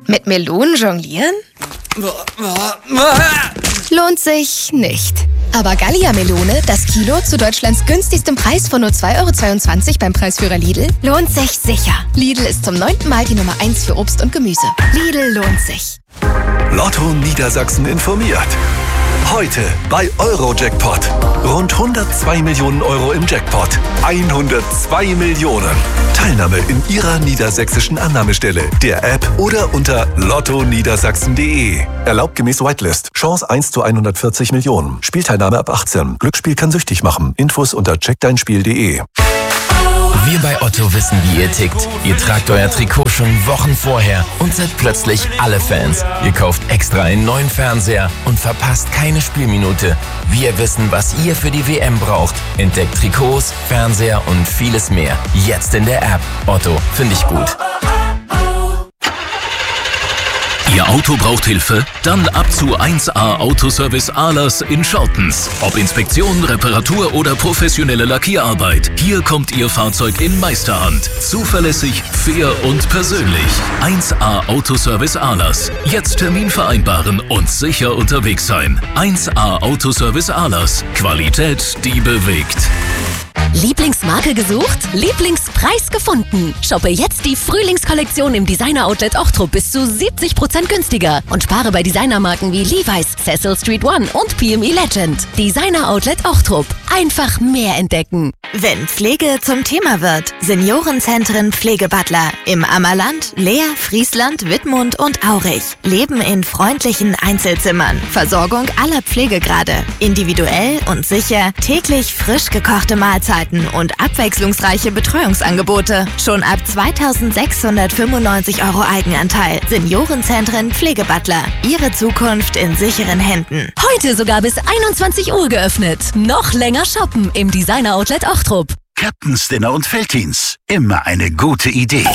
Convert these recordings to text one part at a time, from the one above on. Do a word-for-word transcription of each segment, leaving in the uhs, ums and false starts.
Mit Melonen jonglieren? Lohnt sich nicht. Aber Gallia-Melone, das Kilo zu Deutschlands günstigstem Preis von nur zwei Euro zweiundzwanzig beim Preisführer Lidl, lohnt sich sicher. Lidl ist zum neunten Mal die Nummer eins für Obst und Gemüse. Lidl lohnt sich. Lotto Niedersachsen informiert. Heute bei Eurojackpot. Rund hundertzwei Millionen Euro im Jackpot. hundertzwei Millionen. Teilnahme in Ihrer niedersächsischen Annahmestelle, der App oder unter lotto niedersachsen punkt de. Erlaubt gemäß Whitelist. Chance eins zu hundertvierzig Millionen. Spielteilnahme ab achtzehn. Glücksspiel kann süchtig machen. Infos unter check dein spiel punkt de. Wir bei Otto wissen, wie ihr tickt. Ihr tragt euer Trikot schon Wochen vorher und seid plötzlich alle Fans. Ihr kauft extra einen neuen Fernseher und verpasst keine Spielminute. Wir wissen, was ihr für die W M braucht. Entdeckt Trikots, Fernseher und vieles mehr. Jetzt in der App. Otto, finde ich gut. Ihr Auto braucht Hilfe? Dann ab zu eins A Autoservice Ahlers in Schortens. Ob Inspektion, Reparatur oder professionelle Lackierarbeit. Hier kommt Ihr Fahrzeug in Meisterhand. Zuverlässig, fair und persönlich. eins A Autoservice Ahlers. Jetzt Termin vereinbaren und sicher unterwegs sein. eins A Autoservice Ahlers. Qualität, die bewegt. Lieblingsmarke gesucht? Lieblingspreis gefunden. Shoppe jetzt die Frühlingskollektion im Designer-Outlet Ochtrup bis zu siebzig Prozent günstiger und spare bei Designermarken wie Levi's, Cecil Street One und P M E Legend. Designer-Outlet Ochtrup. Einfach mehr entdecken. Wenn Pflege zum Thema wird, Seniorenzentren Pflegebutler im Ammerland, Leer, Friesland, Wittmund und Aurich. Leben in freundlichen Einzelzimmern. Versorgung aller Pflegegrade. Individuell und sicher. Täglich frisch gekochte Mahlzeiten und abwechslungsreiche Betreuungsangebote. Schon ab zweitausendsechshundertfünfundneunzig Euro Eigenanteil. Seniorenzentren Pflegebutler. Ihre Zukunft in sicheren Händen. Heute sogar bis einundzwanzig Uhr geöffnet. Noch länger shoppen im Designer Outlet Ochtrup. Captain's Dinner und Veltins. Immer eine gute Idee.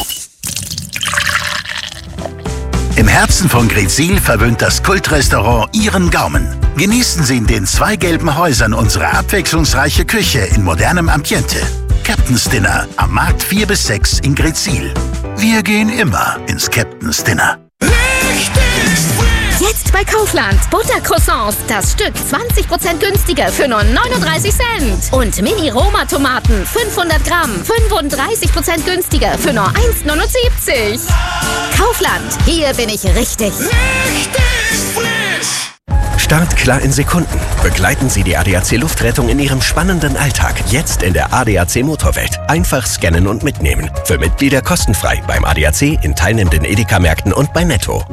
Im Herzen von Greetsiel verwöhnt das Kultrestaurant Ihren Gaumen. Genießen Sie in den zwei gelben Häusern unsere abwechslungsreiche Küche in modernem Ambiente. Captain's Dinner am Markt vier bis sechs in Greetsiel. Wir gehen immer ins Captain's Dinner. Jetzt bei Kaufland. Buttercroissants, das Stück zwanzig Prozent günstiger für nur neununddreißig Cent. Und Mini-Roma-Tomaten, fünfhundert Gramm, fünfunddreißig Prozent günstiger für nur eins neunundsiebzig. Kaufland, hier bin ich richtig. Richtig frisch. Start klar in Sekunden. Begleiten Sie die A D A C Luftrettung in Ihrem spannenden Alltag. Jetzt in der A D A C Motorwelt. Einfach scannen und mitnehmen. Für Mitglieder kostenfrei beim A D A C, in teilnehmenden Edeka-Märkten und bei Netto.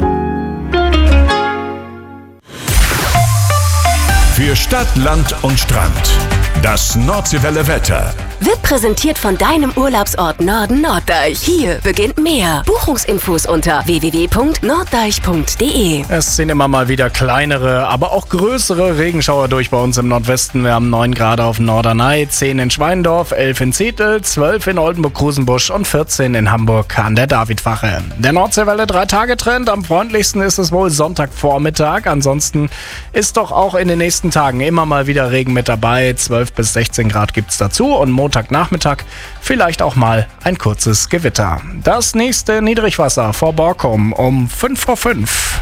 Für Stadt, Land und Strand. Das Nordseewelle Wetter. Wird präsentiert von deinem Urlaubsort Norden Norddeich. Hier beginnt mehr. Buchungsinfos unter w w w punkt norddeich punkt de. Es sind immer mal wieder kleinere, aber auch größere Regenschauer durch bei uns im Nordwesten. Wir haben neun Grad auf dem Norderney, zehn in Schweindorf, elf in Zetel, zwölf in Oldenburg-Krusenbusch und vierzehn in Hamburg an der Davidwache. Der Nordseewelle drei-Tage-Trend. Am freundlichsten ist es wohl Sonntagvormittag. Ansonsten ist doch auch in den nächsten Tagen immer mal wieder Regen mit dabei. zwölf bis sechzehn Grad gibt's dazu und Montagnachmittag vielleicht auch mal ein kurzes Gewitter. Das nächste Niedrigwasser vor Borkum um fünf vor fünf.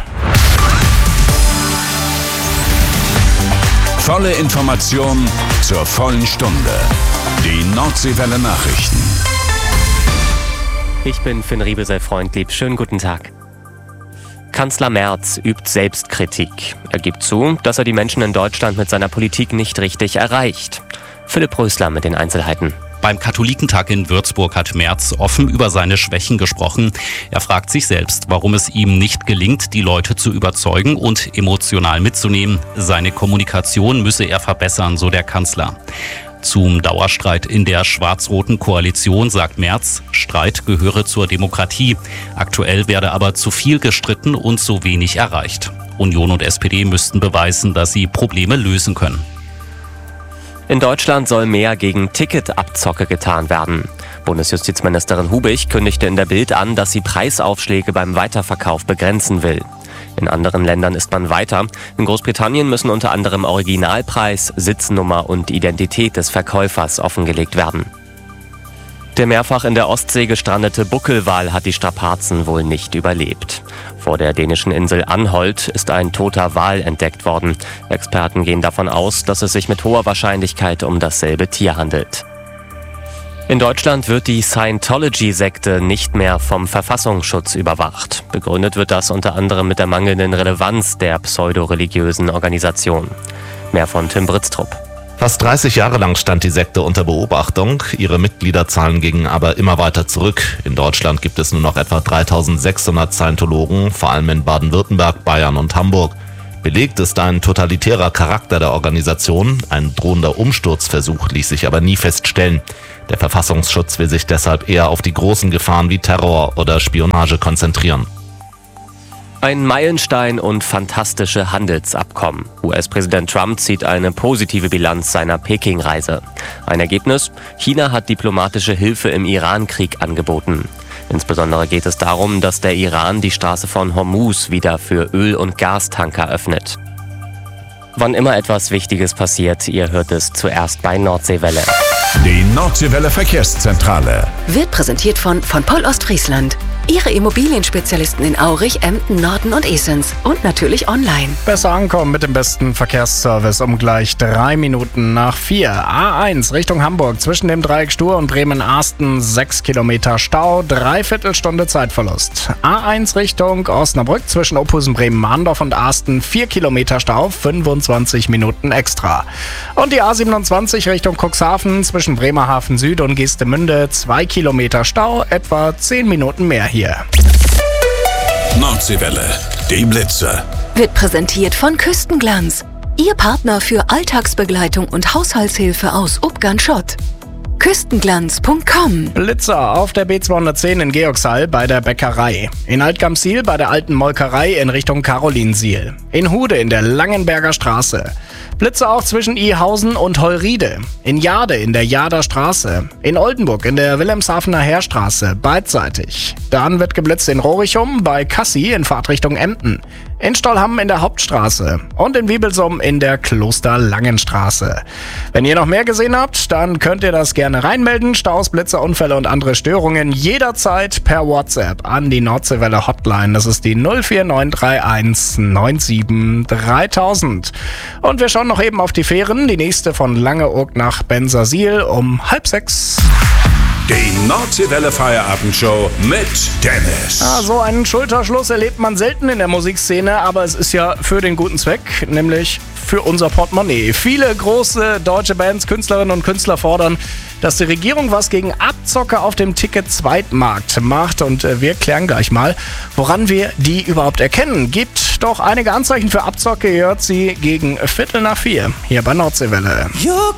Volle Information zur vollen Stunde. Die Nordseewelle Nachrichten. Ich bin Finn Riebesel-Freundlieb. Schönen guten Tag. Kanzler Merz übt Selbstkritik. Er gibt zu, dass er die Menschen in Deutschland mit seiner Politik nicht richtig erreicht. Philipp Rösler mit den Einzelheiten. Beim Katholikentag in Würzburg hat Merz offen über seine Schwächen gesprochen. Er fragt sich selbst, warum es ihm nicht gelingt, die Leute zu überzeugen und emotional mitzunehmen. Seine Kommunikation müsse er verbessern, so der Kanzler. Zum Dauerstreit in der schwarz-roten Koalition sagt Merz, Streit gehöre zur Demokratie. Aktuell werde aber zu viel gestritten und zu wenig erreicht. Union und S P D müssten beweisen, dass sie Probleme lösen können. In Deutschland soll mehr gegen Ticketabzocke getan werden. Bundesjustizministerin Hubich kündigte in der Bild an, dass sie Preisaufschläge beim Weiterverkauf begrenzen will. In anderen Ländern ist man weiter. In Großbritannien müssen unter anderem Originalpreis, Sitznummer und Identität des Verkäufers offengelegt werden. Der mehrfach in der Ostsee gestrandete Buckelwal hat die Strapazen wohl nicht überlebt. Vor der dänischen Insel Anholt ist ein toter Wal entdeckt worden. Experten gehen davon aus, dass es sich mit hoher Wahrscheinlichkeit um dasselbe Tier handelt. In Deutschland wird die Scientology-Sekte nicht mehr vom Verfassungsschutz überwacht. Begründet wird das unter anderem mit der mangelnden Relevanz der pseudoreligiösen Organisation. Mehr von Tim Britztrup. Fast dreißig Jahre lang stand die Sekte unter Beobachtung, ihre Mitgliederzahlen gingen aber immer weiter zurück. In Deutschland gibt es nur noch etwa dreitausendsechshundert Scientologen, vor allem in Baden-Württemberg, Bayern und Hamburg. Belegt ist ein totalitärer Charakter der Organisation, ein drohender Umsturzversuch ließ sich aber nie feststellen. Der Verfassungsschutz will sich deshalb eher auf die großen Gefahren wie Terror oder Spionage konzentrieren. Ein Meilenstein und fantastische Handelsabkommen. U S-Präsident Trump zieht eine positive Bilanz seiner Peking-Reise. Ein Ergebnis? China hat diplomatische Hilfe im Iran-Krieg angeboten. Insbesondere geht es darum, dass der Iran die Straße von Hormuz wieder für Öl- und Gastanker öffnet. Wann immer etwas Wichtiges passiert, ihr hört es zuerst bei Nordseewelle. Die Nordseewelle Verkehrszentrale Wird präsentiert von von Pol Ostfriesland. Ihre Immobilienspezialisten in Aurich, Emden, Norden und Esens. Und natürlich online. Besser ankommen mit dem besten Verkehrsservice um gleich drei Minuten nach vier. A eins Richtung Hamburg zwischen dem Dreieck Stur und Bremen-Arsten sechs Kilometer Stau, Dreiviertelstunde Zeitverlust. A eins Richtung Osnabrück zwischen Ophusen, Bremen-Mahndorf und Arsten vier Kilometer Stau, fünfundzwanzig Minuten extra. Und die A siebenundzwanzig Richtung Cuxhaven zwischen Bremerhaven Süd und Geestemünde zwei Kilometer Stau, etwa zehn Minuten mehr hier. Nordseewelle, die Blitzer. Wird präsentiert von Küstenglanz. Ihr Partner für Alltagsbegleitung und Haushaltshilfe aus Ubgan-Schott. Küstenglanz Punkt com. Blitzer auf der B zweihundertzehn in Georgshall bei der Bäckerei. In Altgamsiel bei der alten Molkerei in Richtung Karolinsiel. In Hude in der Langenberger Straße. Blitzer auch zwischen Ihausen und Holriede. In Jade in der Jader Straße. In Oldenburg in der Wilhelmshavener Heerstraße, beidseitig. Dann wird geblitzt in Rorichum bei Kassi in Fahrtrichtung Emden. In Stollham in der Hauptstraße. Und in Wiebelsum in der Klosterlangenstraße. Wenn ihr noch mehr gesehen habt, dann könnt ihr das gerne reinmelden. Staus, Blitzer, Unfälle und andere Störungen jederzeit per WhatsApp an die Nordseewelle Hotline. Das ist die null vier neun drei eins neun sieben dreitausend. Und wir schauen noch eben auf die Fähren. Die nächste von Langeoog nach Bensersiel um halb sechs. Die Nordseewelle Feierabendshow mit Dennis. Ah, so einen Schulterschluss erlebt man selten in der Musikszene, aber es ist ja für den guten Zweck, nämlich für unser Portemonnaie. Viele große deutsche Bands, Künstlerinnen und Künstler fordern, dass die Regierung was gegen Abzocker auf dem Ticket-Zweitmarkt macht. Und äh, wir klären gleich mal, woran wir die überhaupt erkennen. Gibt doch einige Anzeichen für Abzocke, ihr hört sie gegen Viertel nach vier hier bei Nordseewelle.